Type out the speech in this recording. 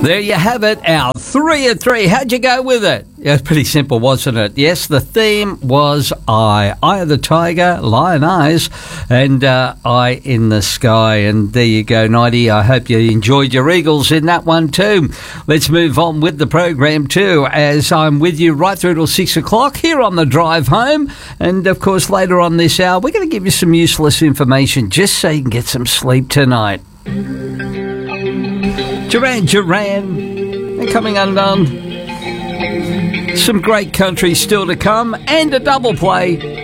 There you have it, our 3 of 3. How'd you go with it? It was pretty simple, wasn't it? Yes, the theme was Eye of the Tiger, Lion Eyes, and Eye in the Sky. And there you go, Nighty. I hope you enjoyed your Eagles in that one too. Let's move on with the program too, as I'm with you right through till 6 o'clock here on the drive home. And of course, later on this hour, we're going to give you some useless information just so you can get some sleep tonight. Duran, and coming undone. Some great country still to come, and a double play.